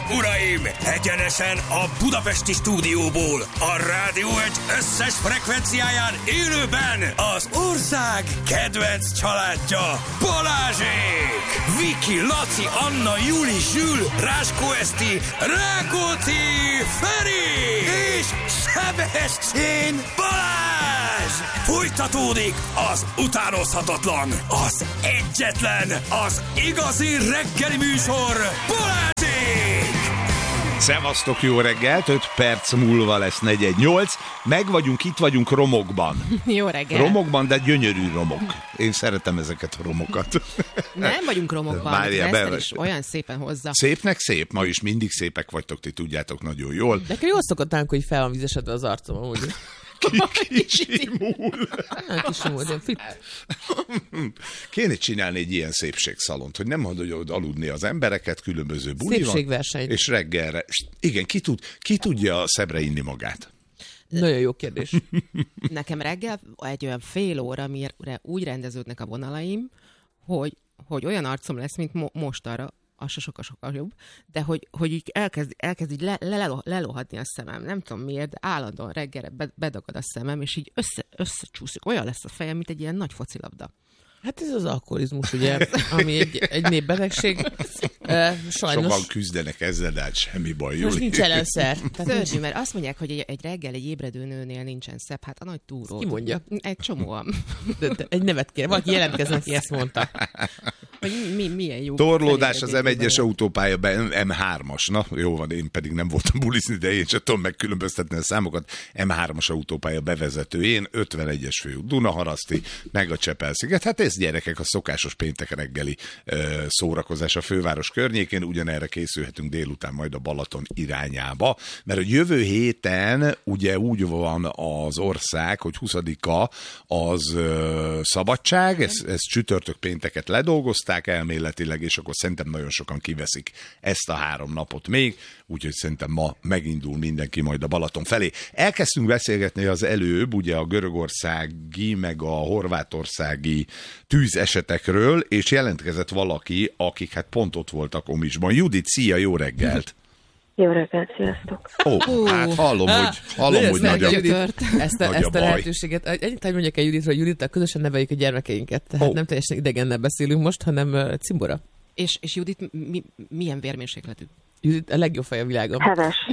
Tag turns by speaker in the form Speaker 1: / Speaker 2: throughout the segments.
Speaker 1: uraim! Egyenesen a budapesti stúdióból, a Rádió Egy összes frekvenciáján élőben az ország kedvenc családja, Balázsék! Viki, Laci, Anna, Juli, Zsül, Ráskó Eszti, Rákóczi, Feri és Sebestyén Balázs! Folytatódik az utánozhatatlan, az egyetlen, az igazi reggeli műsor, Balázsék!
Speaker 2: Szevasztok, jó reggelt, 5 perc múlva lesz 418. Meg vagyunk, itt vagyunk romokban.
Speaker 3: Jó reggel.
Speaker 2: Romokban, de gyönyörű romok. Én szeretem ezeket a romokat.
Speaker 3: Nem vagyunk romokban, Eszter is olyan szépen hozzá.
Speaker 2: Szépnek szép, ma is mindig szépek vagytok, ti tudjátok nagyon jól.
Speaker 4: De jól szokott nálunk, hogy fel van vizesedve az arcom, amúgy.
Speaker 2: Kicsimul.
Speaker 4: Kicsimul, de fit.
Speaker 2: Kéne csinálni egy ilyen szépségszalont, hogy nem hagyod aludni az embereket, különböző buli van.
Speaker 4: Szépségverseny.
Speaker 2: És reggelre. Igen, ki tudja szebbre inni magát?
Speaker 4: Nagyon jó kérdés.
Speaker 3: Nekem reggel egy olyan fél óra, mire úgy rendeződnek a vonalaim, hogy olyan arcom lesz, mint mostanra, az se sokkal jobb, de hogy így elkezd így lelohadni a szemem. Nem tudom miért, de állandóan reggelre bedagad a szemem, és így összecsúszik. Olyan lesz a fejem, mint egy ilyen nagy focilabda.
Speaker 4: Hát ez az alkoholizmus, ugye, ami egy népbetegség. Sajnos.
Speaker 2: Sokan küzdenek ezzel, de hát semmi baj, Juli.
Speaker 4: Most nincs ellenszer.
Speaker 3: Szörnyű, mert azt mondják, hogy egy reggel egy ébredő nőnél nincsen szebb, hát a nagy túró.
Speaker 4: Ki mondja?
Speaker 3: Egy csomóan.
Speaker 4: De egy nevet kérem, valaki jelentkezzen, aki ezt mondta.
Speaker 3: Hogy milyen jó.
Speaker 2: Torlódás az M1-es autópálya, M3-as. Na, jó van, én pedig nem voltam bulizni, de én sem tudom megkülönböztetni a számokat. M3-as autópálya bevezetőjén, 51-es főút, Dunaharaszti, meg a Csepel-sziget. Hát ez, gyerekek, a szokásos péntek reggeli szórakozás a főváros környékén. Ugyanerre készülhetünk délután majd a Balaton irányába, mert a jövő héten ugye úgy van az ország, hogy 20-a az szabadság, ez csütörtök pénteket ledolgozták elméletileg, és akkor szerintem nagyon sokan kiveszik ezt a 3 napot még, úgyhogy szerintem ma megindul mindenki majd a Balaton felé. Elkezdtünk beszélgetni az előbb, ugye a görögországi, meg a horvátországi tűzesetekről, és jelentkezett valaki, akik hát pont ott voltak Omicsban. Judit, szia, jó reggelt!
Speaker 5: Jó reggelt, sziasztok!
Speaker 2: Hát hallom, hogy nagy
Speaker 4: ezt a lehetőséget. Ennyit mondjak el Juditról, hogy Judittal közösen neveljük a gyermekeinket. Tehát nem teljesen idegennel beszélünk most, hanem cimbora.
Speaker 3: És Judit milyen vérmérsékletű?
Speaker 4: Judit a legjobb fej a világon.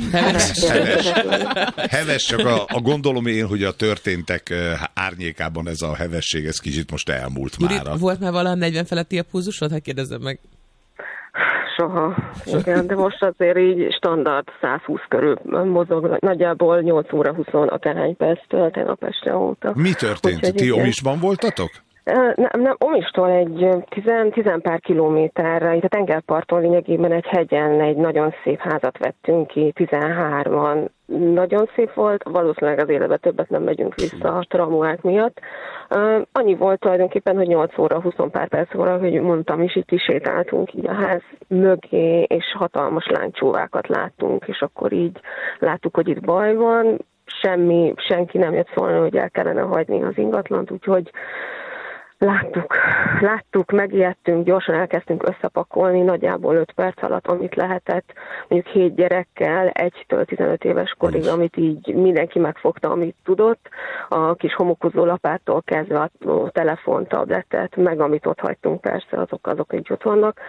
Speaker 2: Heves, csak a gondolom én, hogy a történtek árnyékában ez a hevesség, ez kicsit most elmúlt
Speaker 4: Judit,
Speaker 2: mára.
Speaker 4: volt már valaha 40 feletti a pulzusod? Hát kérdezzem meg.
Speaker 5: Soha. Igen, de most azért így standard 120 körül mozog, nagyjából 8 óra 20 akárhány perctől tegnap este óta.
Speaker 2: Mi történt? Ti Omisban voltatok?
Speaker 5: Nem, Omistól egy 10 pár kilométerre, itt a tengerparton lényegében egy hegyen egy nagyon szép házat vettünk ki, 13-an. Nagyon szép volt, valószínűleg az életben többet nem megyünk vissza a traumák miatt. Annyi volt tulajdonképpen, hogy 8 óra 20 pár perc óra, hogy mondtam is, itt is sétáltunk így a ház mögé, és hatalmas lánycsóvákat láttunk, és akkor így láttuk, hogy itt baj van, senki nem jött szólni, hogy el kellene hagyni az ingatlant, úgyhogy Láttuk, megijedtünk, gyorsan elkezdtünk összepakolni, nagyjából 5 perc alatt, amit lehetett, mondjuk 7 gyerekkel, 1-től 15 éves korig, amit így mindenki megfogta, amit tudott, a kis homokozó lapától kezdve a telefon, tabletet, meg amit ott hagytunk, persze, azok így ott vannak.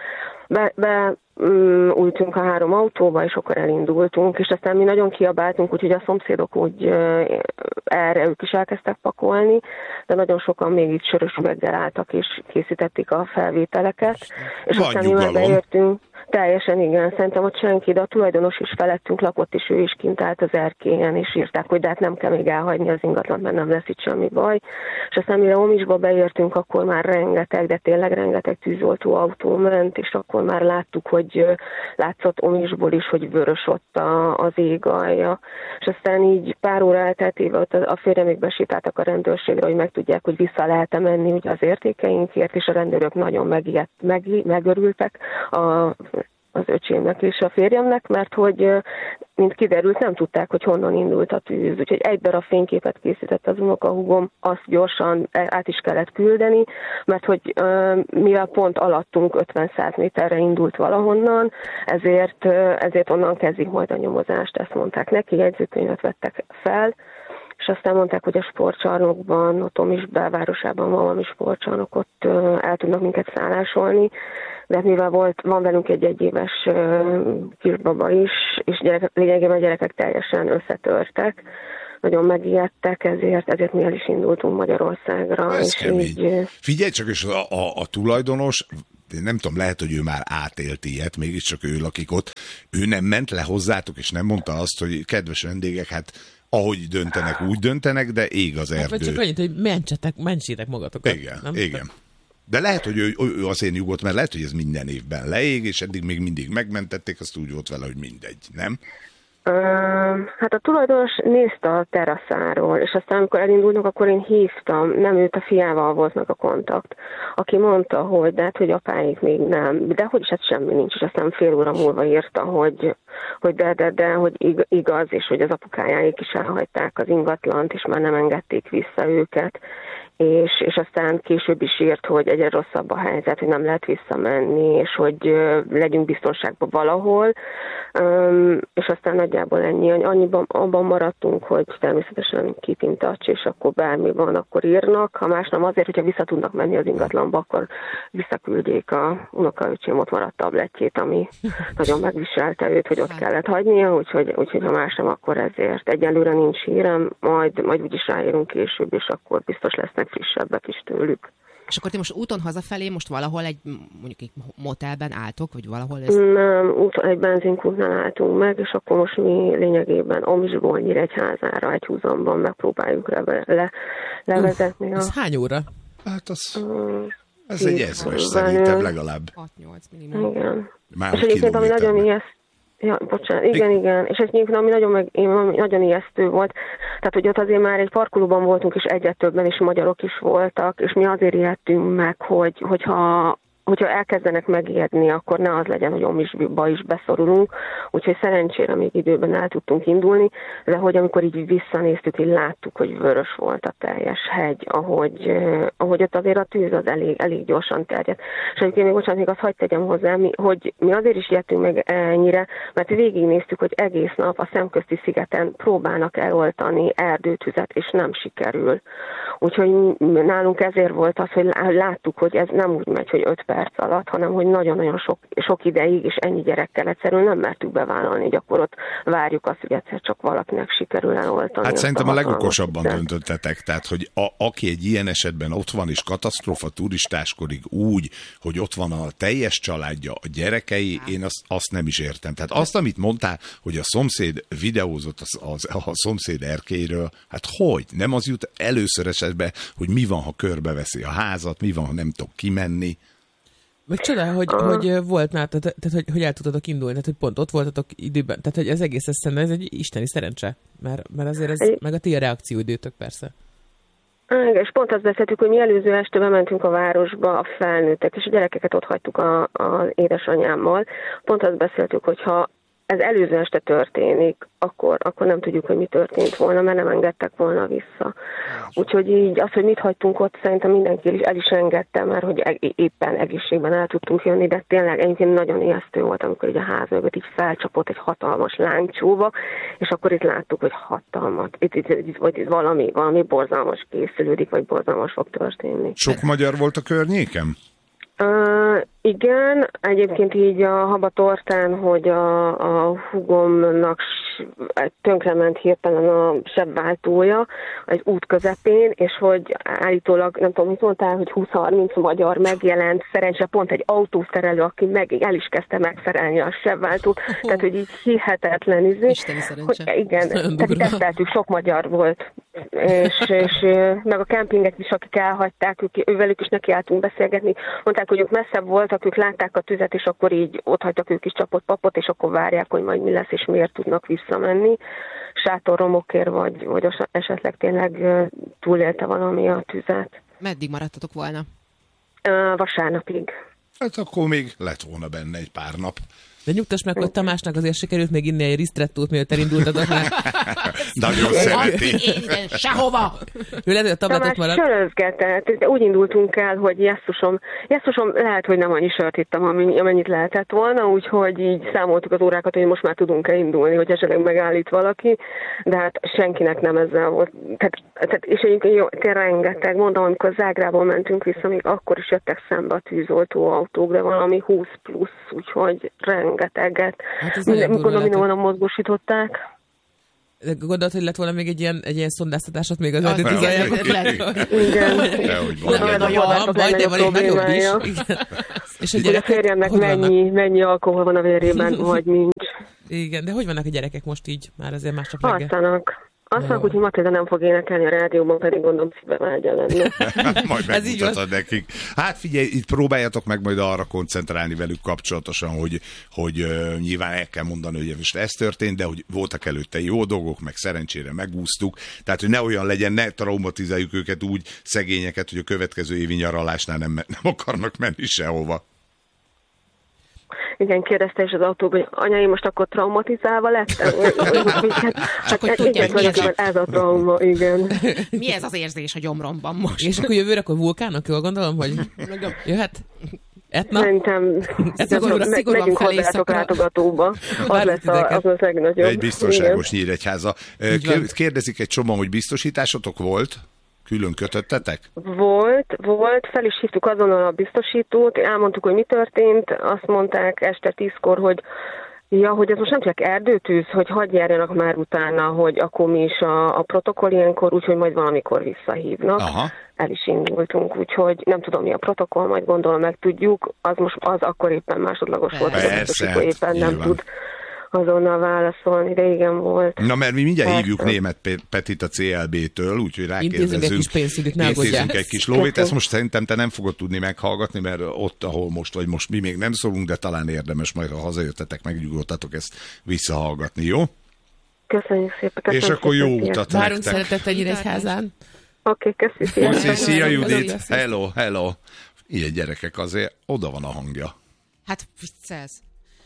Speaker 5: Ültünk a 3 autóba, és akkor elindultunk, és aztán mi nagyon kiabáltunk, úgyhogy a szomszédok úgy erre ők is elkezdtek pakolni, de nagyon sokan még itt sörös üveggel álltak, és készítették a felvételeket. És aztán mi már beértünk. Teljesen igen, szerintem ott senki, de a tulajdonos is felettünk lakott, és ő is kint állt az erkélyen, és írták, hogy de hát nem kell még elhagyni az ingatlant, mert nem lesz itt semmi baj. És aztán mire Omisba beértünk, akkor már rengeteg, de tényleg rengeteg tűzoltó autó ment, és akkor már láttuk, hogy látszott Omisból is, hogy vörös ott az ég alja. És aztán így pár óra elteltével a férjem még besétáltak a rendőrségre, hogy megtudják, hogy vissza lehet-e menni ugye az értékeinkért, és a rendőrök nagyon megörültek az öcsémnek és a férjemnek, mert hogy mint kiderült, nem tudták, hogy honnan indult a tűz. Úgyhogy egy darab fényképet készített az unokahúgom, azt gyorsan át is kellett küldeni, mert hogy mivel pont alattunk 50-100 méterre indult valahonnan, ezért onnan kezdik majd a nyomozást, ezt mondták neki, jegyzőkönyvet vettek fel, és aztán mondták, hogy a sportcsarnokban, ott Omis belvárosában van valami sportcsarnok, ott el tudnak minket szállásolni, de hát mivel van velünk egy egyéves kisbaba is, és lényegében a gyerekek teljesen összetörtek, nagyon megijedtek, ezért mi el is indultunk Magyarországra.
Speaker 2: Ez kemény. Figyelj csak, és a tulajdonos, nem tudom, lehet, hogy ő már átélt ilyet, mégiscsak ő lakik ott, ő nem ment le hozzátok, és nem mondta azt, hogy kedves vendégek, hát ahogy döntenek, úgy döntenek, de ég az erdő.
Speaker 4: Vagy csak annyit, hogy mentsétek magatokat.
Speaker 2: Igen, nem? Igen. De lehet, hogy ő azért nyugodt, mert lehet, hogy ez minden évben leég, és eddig még mindig megmentették, azt úgy volt vele, hogy mindegy, nem?
Speaker 5: Hát a tulajdonos nézte a teraszáról, és aztán amikor elindultunk, akkor én hívtam, nem őt, a fiával volt meg a kontakt, aki mondta, hogy de hát, hogy apáik még nem, de hogy is hát semmi nincs, és aztán fél óra múlva írta, hogy de, hogy igaz, és hogy az apukájáik is elhagyták az ingatlant, és már nem engedték vissza őket, és aztán később is írt, hogy egyre rosszabb a helyzet, hogy nem lehet visszamenni, és hogy legyünk biztonságban valahol, és aztán nagyjából ennyi. Abban maradtunk, hogy természetesen keep in touch, és akkor bármi van, akkor írnak. Ha más nem azért, hogyha vissza tudnak menni az ingatlanba, akkor visszaküldjék a unokaöcsém, ott maradt tablettjét, ami nagyon megviselte őt, hogy ott kellett hagynia, úgyhogy ha más nem, akkor ezért. Egyelőre nincs hírem, majd úgyis ráírunk később, és akkor biztos lesznek frissebbek is tőlük.
Speaker 3: És akkor ti most úton hazafelé most valahol mondjuk egy motelben álltok, vagy valahol ez?
Speaker 5: Nem, úton egy benzinkútnál álltunk meg, és akkor most mi lényegében Omisból Nyíregyházára egy húzamban megpróbáljuk levezetni.
Speaker 4: Ez hány óra?
Speaker 2: Hát ez egy ezres, szerintem legalább.
Speaker 3: 6-8 minimum.
Speaker 5: Igen.
Speaker 2: Már
Speaker 5: és egyébként, ami nagyon ijesztő, igen. És ez nyilván ami nagyon ijesztő volt. Tehát, hogy ott azért már egy parkolóban voltunk, és egyre többen is magyarok is voltak, és mi azért ijedtünk meg, hogyha elkezdenek megijedni, akkor ne az legyen, hogy Omisba is beszorulunk. Úgyhogy szerencsére még időben el tudtunk indulni, de hogy amikor így visszanéztük, így láttuk, hogy vörös volt a teljes hegy, ahogy ott azért a tűz az elég gyorsan terjedt. És egyébként még azt hagyd tegyem hozzá, hogy mi azért is ijedtünk meg ennyire, mert végignéztük, hogy egész nap a Szemközti szigeten próbálnak eloltani erdőtüzet, és nem sikerül. Úgyhogy nálunk ezért volt az, hogy láttuk, hogy ez nem úgy megy, hogy 5 perc alatt, hanem hogy nagyon-nagyon sok ideig, és ennyi gyerekkel egyszerűen nem mertük bevállalni, hogy akkor ott várjuk azt, hogy egyszer csak valakinek sikerül eloltani.
Speaker 2: Hát szerintem a legokosabban döntöttetek, tehát, hogy aki egy ilyen esetben ott van, és katasztrófa turistáskodik úgy, hogy ott van a teljes családja, a gyerekei, én azt nem is értem. Tehát azt, amit mondtál, hogy a szomszéd videózott a szomszéd erkélyről, hát hogy? Nem az jut először esetben, hogy mi van, ha körbeveszi a házat, mi van, ha nem tudok kimenni.
Speaker 4: Meg csodál, hogy volt már, tehát hogy el tudtatok indulni, tehát hogy pont ott voltatok időben, tehát hogy az egész ez egy isteni szerencse, mert azért ez, meg a ti reakcióidőtök persze.
Speaker 5: Igen, és pont azt beszéltük, hogy mi előző este bementünk a városba, a felnőttek, és a gyerekeket ott hagytuk az édesanyámmal. Pont azt beszéltük, hogy ha ez előző este történik, akkor nem tudjuk, hogy mi történt volna, mert nem engedtek volna vissza. Úgyhogy így az, hogy mit hagytunk ott, szerintem mindenki el is engedte, mert hogy éppen egészségben el tudtunk jönni, de tényleg egyébként nagyon ijesztő volt, amikor így a ház mögött így felcsapott egy hatalmas lángcsóba, és akkor itt láttuk, hogy hatalmat, itt valami borzalmas készülődik, vagy borzalmas fog történni.
Speaker 2: Sok magyar volt a környéken?
Speaker 5: Igen, egyébként így a Habatortán, hogy a húgomnak tönkrement hirtelen a sebváltója az út közepén, és hogy állítólag, nem tudom, mit mondtál, hogy 20-30 magyar megjelent, szerencsére pont egy autószerelő, aki el is kezdte megszerelni a sebváltót, tehát hogy így hihetetlen
Speaker 3: Isteni szerencse.
Speaker 5: Igen, tehát teszteltük, sok magyar volt, és meg a kempingek is, akik elhagyták, ővelük is nekiálltunk beszélgetni, mondták, hogy ők messzebb voltak, ők látták a tüzet, és akkor így ott hagytak ők is csapott papot, és akkor várják, hogy majd mi lesz, és miért tudnak visszamenni. Sátorromokért, vagy esetleg tényleg túlélte valami a tüzet.
Speaker 3: Meddig maradtatok volna?
Speaker 5: Vasárnapig.
Speaker 2: Hát akkor még lett volna benne egy pár nap.
Speaker 4: De nyugtass meg, hogy Tamásnak azért sikerült még inni egy ristrettót, mielőtt elindultatok már.
Speaker 2: Nagyon szereti.
Speaker 4: Sehova! Ő lehet, hogy a tabletot
Speaker 5: Tamás
Speaker 4: marad.
Speaker 5: sörözgetett. Úgy indultunk el, hogy jesszusom, lehet, hogy nem annyi sört ittam, amennyit lehetett volna, úgyhogy így számoltuk az órákat, hogy most már tudunk-e indulni, hogy esetleg megállít valaki, de hát senkinek nem ezzel volt. Tehát és egyébként jó, rengeteg, mondom, amikor Zágrából mentünk vissza, még akkor is jöttek szembe a tűzoltó autók, de valami 20 plusz, úgyhogy rengeteget.
Speaker 4: Hát
Speaker 5: Gondolom, mozgósították.
Speaker 4: De gondolod, hogy lett volna még egy ilyen szondáztatásot még az erdőtűzajában?
Speaker 5: Igen.
Speaker 4: Majd van egy nagyobb is. És a gyerekek,
Speaker 5: férjemnek mennyi alkohol van a vérében, vagy nincs.
Speaker 4: Igen, de hogy vannak a gyerekek most így? Már azért másnap reggel.
Speaker 5: Aztán, hogy Matilda nem fog énekelni a rádióban, pedig gondolom szívem vágya lenne.
Speaker 2: Majd megmutatod nekik. Hát figyelj, itt próbáljatok meg majd arra koncentrálni velük kapcsolatosan, hogy nyilván el kell mondani, hogy most ez történt, de hogy voltak előtte jó dolgok, meg szerencsére megúsztuk. Tehát, hogy ne olyan legyen, ne traumatizáljuk őket úgy, szegényeket, hogy a következő évi nyaralásnál nem akarnak menni sehova.
Speaker 5: Igen, kérdezte is az autóban, hogy anya, én most akkor traumatizálva lettem?
Speaker 3: Csak hogy tudják,
Speaker 5: hogy ez a trauma, igen.
Speaker 3: Mi ez az érzés a gyomromban most?
Speaker 4: És akkor jövőre, akkor vulkánok, jól gondolom, hogy jöhet? Etna?
Speaker 5: Szerintem megyünk hozzátok látogatóba. Az lesz az legnagyobb.
Speaker 2: Egy biztonságos Nyíregyháza. Kérdezik egy csomóan, hogy biztosításotok volt? Külön kötöttetek?
Speaker 5: Volt, fel is hívtuk azonnal a biztosítót, elmondtuk, hogy mi történt, azt mondták este 10-kor, hogy ez most nem csak erdőtűz, hogy hadd járjanak már utána, hogy akkor mi is a protokoll ilyenkor, úgyhogy majd valamikor visszahívnak. Aha. El is indultunk, úgyhogy nem tudom, mi a protokoll, majd gondolom megtudjuk, az akkor éppen másodlagos volt, hogy a biztosító éppen nem tud azonnal válaszolni, de igen volt.
Speaker 2: Na, mert mi mindjárt hívjuk Németh Petit a CLB-től, úgyhogy rákérdezünk. Intézünk egy kis lóvét. Ezt most szerintem te nem fogod tudni meghallgatni, mert ott, ahol most vagy most mi még nem szólunk, de talán érdemes majd, ha hazajöttetek, megnyugodtatok ezt visszahallgatni, jó?
Speaker 5: Köszönjük szépen.
Speaker 2: És akkor jó utat nektek.
Speaker 4: Várunk szeretettel Nyíregyházán.
Speaker 5: Oké, köszönjük.
Speaker 2: Szia Judit. Hello. Ilyen gyerekek, azért oda van a hangja.
Speaker 3: Hát viccelsz.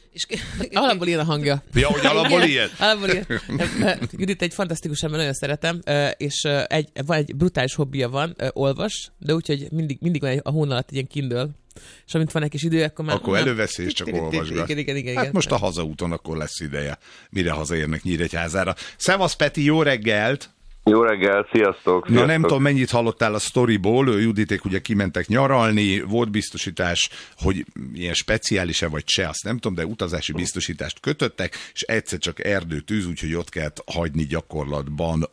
Speaker 4: Alapból ilyen a hangja.
Speaker 2: Ja, hogy alapból ilyen?
Speaker 4: Alapból ilyen. Judit egy fantasztikus ember, nagyon szeretem, és van egy brutális hobbija van, olvas, de úgyhogy mindig van a hón alatt egy ilyen Kindle, és amint van egy kis idő, akkor már...
Speaker 2: Akkor előveszi és csak olvasgat.
Speaker 4: Igen.
Speaker 2: Hát most a hazaúton akkor lesz ideje, mire hazaérnek Nyíregyházára. Szevasz Peti, jó reggelt!
Speaker 6: Jó reggel, sziasztok!
Speaker 2: Na nem tudom, mennyit hallottál a sztoriból, Juditék ugye kimentek nyaralni, volt biztosítás, hogy ilyen speciális-e vagy se, azt nem tudom, de utazási biztosítást kötöttek, és egyszer csak erdőtűz, úgyhogy ott kellett hagyni gyakorlatban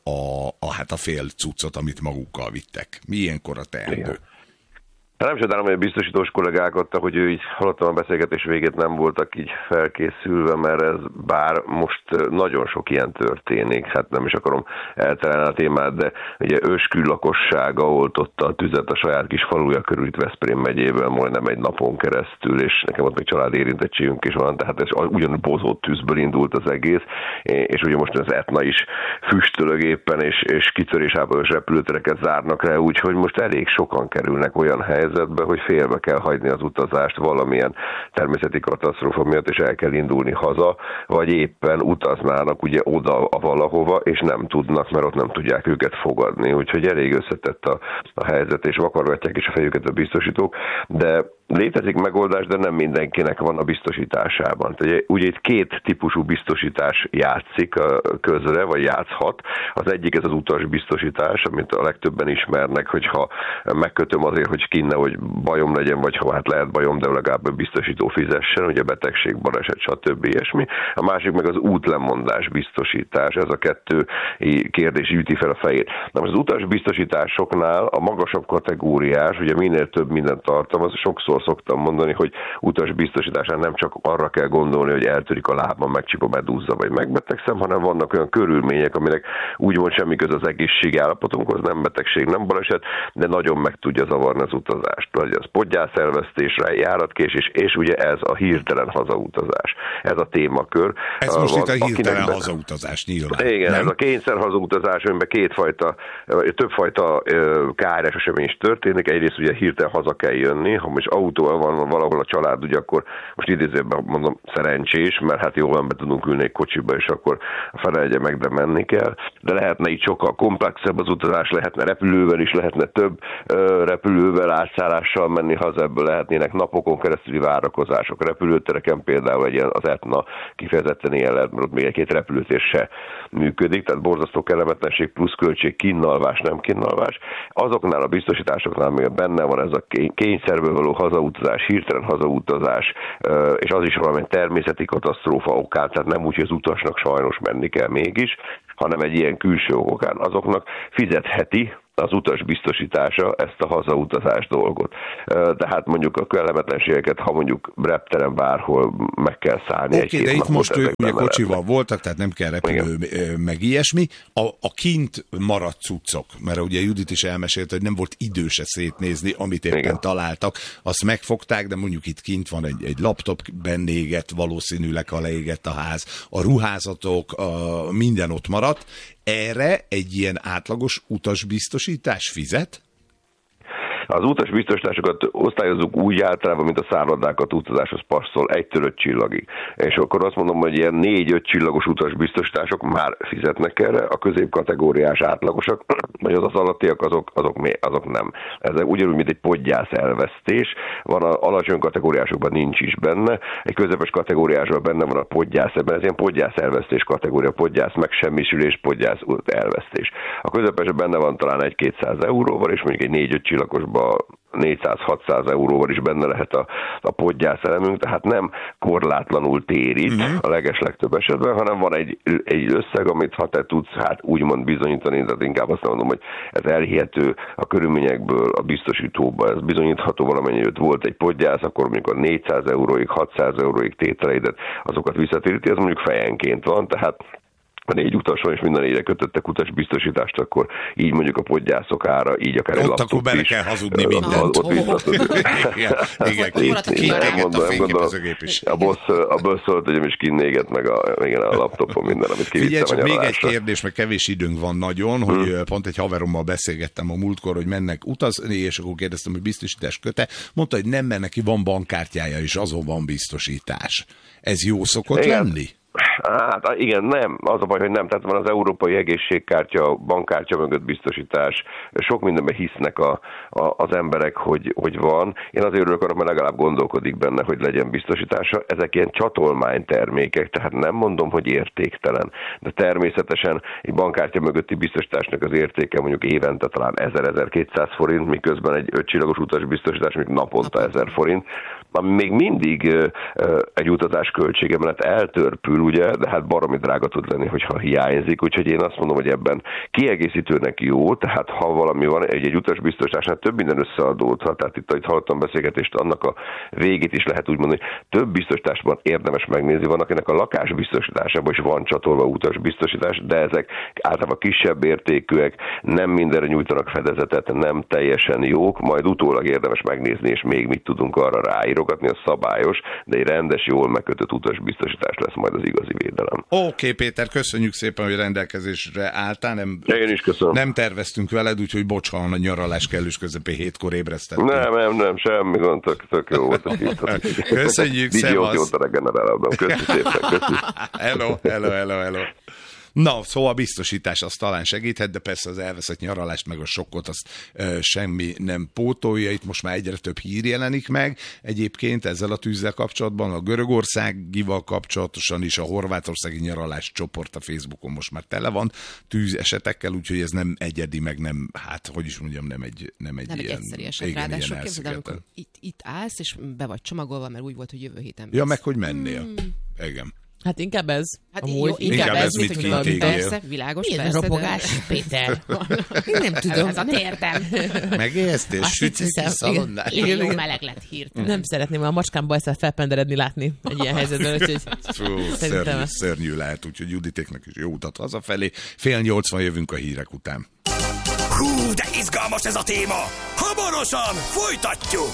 Speaker 2: a fél cuccot, amit magukkal vittek. Mi ilyenkor a teendő?
Speaker 6: Nem csodálom, hogy a biztosítós kollégák adtak, hogy ő így hallottam a beszélgetés végét, nem voltak így felkészülve, mert ez bár most nagyon sok ilyen történik, hát nem is akarom elterelni a témát, de ugye Őskül lakossága oltotta a tüzet a saját kis faluja körül itt Veszprém megyében majdnem egy napon keresztül, és nekem ott még család érintettségünk is van, tehát ez ugyanúgy bozott tűzből indult az egész, és ugye most az Etna is füstölög éppen, és kitörésából repülőtereket zárnak rá, úgyhogy most elég sokan kerülnek olyan helyzetbe, hogy félbe kell hagyni az utazást valamilyen természeti katasztrófa miatt, és el kell indulni haza, vagy éppen utaznának ugye oda valahova, és nem tudnak, mert ott nem tudják őket fogadni. Úgyhogy elég összetett a helyzet, és vakargatják is a fejüket a biztosítók, de létezik megoldás, de nem mindenkinek van a biztosításában. Ugye itt két típusú biztosítás játszik közre, vagy játszhat. Az egyik ez az utasbiztosítás, amit a legtöbben ismernek, hogyha megkötöm azért, hogy kinne, hogy bajom legyen, vagy ha hát lehet bajom, de legalább a biztosító fizessen, ugye betegség, baleset, stb. Ilyesmi. A másik meg az útlemondás biztosítás, ez a kettő kérdés üti fel a fejét. Na most az utasbiztosításoknál a magasabb kategóriás, ugye minél több mindent tartalmaz, sokszor szoktam mondani, hogy utasbiztosításán nem csak arra kell gondolni, hogy eltörik a lábam, megcsip a medúzza, vagy megbetegszem, hanem vannak olyan körülmények, aminek úgymond semmi köze az egészségi állapotunkhoz, nem betegség, nem baleset, de nagyon meg tudja zavarni az utazást. Vagy az podgyászszerveztésre, járatkésés, és ugye ez a hirtelen hazautazás. Ez a témakör.
Speaker 2: Ez most itt a hirtelen hazautazás nyilván.
Speaker 6: Igen,
Speaker 2: nem?
Speaker 6: Ez a kényszer hazautazás, amiben többfajta káros esemény is történik. Egyrészt ugye hirtelen haza kell jönni, ha most autóval van valahol a család, ugye akkor most idézőben mondom szerencsés, mert hát jól be tudunk ülni egy kocsiba, és akkor felelje meg, de menni kell. De lehetne így sokkal komplexebb az utazás, lehetne repülővel is, lehetne több repülővel, átszállással menni haza, ebből lehetnének napokon keresztüli várakozások. Repülőtereken például egy ilyen, az Etna kifejezetten ilyen lehet, mert ott még egy-két repülőtér se működik, tehát borzasztó kellemetlenség plusz költség, kínalvás, nem kínalvás. Azoknál a biztosításoknál még benne van ez a kényszerből való hazautazás, hirtelen hazautazás, és az is valami természeti katasztrófa okán, tehát nem úgy, hogy az utasnak sajnos menni kell mégis, hanem egy ilyen külső okán. Azoknak fizetheti az utas biztosítása ezt a hazautazás dolgot. Tehát mondjuk a kellemetlenségeket, ha mondjuk repteren bárhol meg kell szállni.
Speaker 2: Oké, de itt most ők ugye kocsival voltak, tehát nem kell repülő, meg ilyesmi. A kint maradt cuccok, mert ugye Judit is elmesélte, hogy nem volt idő se szétnézni, amit éppen találtak. Azt megfogták, de mondjuk itt kint van egy laptop, benne égett, valószínűleg ha leégett a ház. A ruházatok, minden ott maradt. Erre egy ilyen átlagos utasbiztosítás fizet?
Speaker 6: Az utasbiztosításokat osztályozunk úgy általában, mint a szállodákat utazáshoz passzol 1-től 5 csillagig. És akkor azt mondom, hogy ilyen 4-5 csillagos utasbiztosítások már fizetnek erre, a középkategóriás átlagosak, vagy az alattiak, azok nem. Ez ugyanúgy, mint egy podgyász elvesztés. Van az alacsony kategóriásokban nincs is benne, egy közepes kategóriásban benne van a podgyász, ebben ez ilyen podgyász elvesztés kategória, podgyász megsemmisülés, podgyász elvesztés. A közepesben benne van talán 1-200 euróval, és mondjuk egy 4-5 csillagosban 400-600 euróval is benne lehet a podgyász elemünk, tehát nem korlátlanul térít a legeslegtöbb esetben, hanem van egy összeg, amit ha te tudsz úgymond bizonyítani, tehát inkább azt mondom, hogy ez elhihető a körülményekből a biztosítóban, ez bizonyítható valamennyi, hogy volt egy podgyász, akkor mondjuk a 400 euróig, 600 euróig tételeidet, azokat visszatéríti, ez mondjuk fejenként van, tehát a 4 utason és minden 4-re kötöttek utasbiztosítást, akkor így mondjuk a podgyászok ára, így akár egy laptop is.
Speaker 2: Ott akkor bele kell hazudni mindent.
Speaker 6: Ott visszatudni. A boss szólt, hogy is kinnéget meg a laptopon minden, amit kivittem a
Speaker 2: még egy kérdés, meg kevés időnk van nagyon, hogy pont egy haverommal beszélgettem a múltkor, hogy mennek utazni, és akkor kérdeztem, hogy biztosítás köte. Mondta, hogy nem, mert neki van bankkártyája, és azon van biztosítás. Ez jó szokott lenni?
Speaker 6: Hát igen, nem. Az a baj, hogy nem. Tehát van az európai egészségkártya, bankkártya mögött biztosítás. Sok mindenben hisznek az emberek, hogy van. Én azért örülök arra, mert legalább gondolkodik benne, hogy legyen biztosítása. Ezek ilyen csatolmánytermékek, tehát nem mondom, hogy értéktelen. De természetesen egy bankkártya mögötti biztosításnak az értéke mondjuk évente talán 1000-1200 forint, miközben egy 5 csillagos utasbiztosítás mondjuk naponta 1000 forint. Ami még mindig egy utazás költsége mellett eltörpül, ugye, de hát baromi drága tud lenni, hogyha hiányzik, úgyhogy én azt mondom, hogy ebben kiegészítőnek jó, tehát ha valami van, egy utasbiztosításnál több minden összeadódhat, tehát itt hallottam beszélgetést, annak a végét is lehet úgy mondani, hogy több biztosításban érdemes megnézni, van, akinek a lakásbiztosításában is van csatolva utasbiztosítás, de ezek általában kisebb értékűek, nem mindenre nyújtanak fedezetet, nem teljesen jók, majd utólag érdemes megnézni, és még mit tudunk arra ráírogatni, a szabályos, de egy rendes, jól megkötött utasbiztosítás lesz majd az igazi védelem.
Speaker 2: Oké, Péter, köszönjük szépen, hogy rendelkezésre álltál.
Speaker 6: Én is köszönöm.
Speaker 2: Nem terveztünk veled, úgyhogy bocs, ha a nyaralás kellős közepén 7-kor ébresztettünk.
Speaker 6: Nem, semmi gond, tök jó volt.
Speaker 2: Köszönjük, szevasz.
Speaker 6: Jót regenerálódom. Köszönjük szépen.
Speaker 2: Hello. Na, szóval a biztosítás az talán segíthet, de persze az elveszett nyaralást meg a sokkot azt semmi nem pótolja. Itt most már egyre több hír jelenik meg. Egyébként ezzel a tűzzel kapcsolatban, a görögországival kapcsolatosan is a horvátországi nyaralás csoport a Facebookon most már tele van tűzesetekkel, úgyhogy ez nem egyedi, meg nem, hát hogy is mondjam, nem egy ilyen
Speaker 3: egyszerű eset. Ráadásul képzeld, amikor itt állsz, és be vagy csomagolva, mert úgy volt, hogy jövő héten.
Speaker 2: Ja, meg hogy mennél. Igen.
Speaker 4: Hát inkább ez.
Speaker 3: Hát inkább ez, mint hogy persze, világos,
Speaker 4: milyen
Speaker 3: persze.
Speaker 4: ropogás, Péter? Nem tudom.
Speaker 3: Ez a térdem.
Speaker 2: Megéheztél, sütsz a szalonnát.
Speaker 3: Jó meleg lett hirtelen.
Speaker 4: Nem szeretném a macskámba ezt felpenderedni látni egy ilyen helyzetben, úgyhogy
Speaker 2: szörnyű lehet, úgyhogy Juditéknek is jó utat hazafelé. 7:80 jövünk a hírek után.
Speaker 1: Hú, de izgalmas ez a téma! Hamarosan folytatjuk!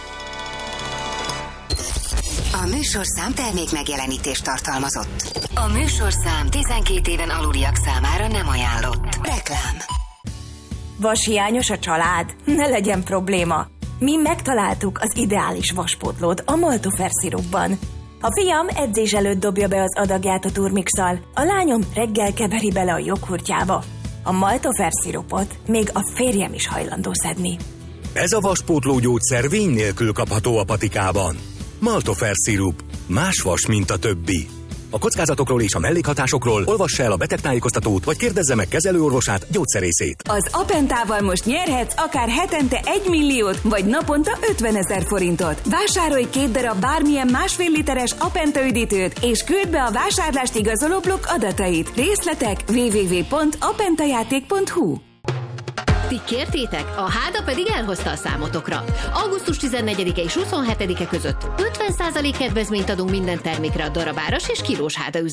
Speaker 7: A műsorszám termék megjelenítést tartalmazott. A műsorszám 12 éven aluliak számára nem ajánlott. Reklám.
Speaker 8: Vashiányos a család? Ne legyen probléma. Mi megtaláltuk az ideális vaspótlót a Maltofer szirupban. A fiam edzés előtt dobja be az adagját a turmixal, a lányom reggel keveri bele a joghurtjába. A Maltofer szirupot még a férjem is hajlandó szedni.
Speaker 1: Ez a vaspótló gyógyszer vény nélkül kapható a patikában. Maltofer szirup. Más vas, mint a többi. A kockázatokról és a mellékhatásokról olvassa el a betegtájékoztatót, vagy kérdezze meg kezelőorvosát, gyógyszerészét.
Speaker 7: Az Apentával most nyerhetsz akár hetente 1 milliót, vagy naponta 50 000 forintot. Vásárolj 2 darab bármilyen 1,5 literes Apenta üdítőt, és küld be a vásárlást igazoló blokk adatait. Részletek www.apentajáték.hu.
Speaker 9: Ti kértétek, a Háda pedig elhozta a számotokra. Augusztus 14-e és 27-e között 50% kedvezményt adunk minden termékre a darabáras és kilós Háda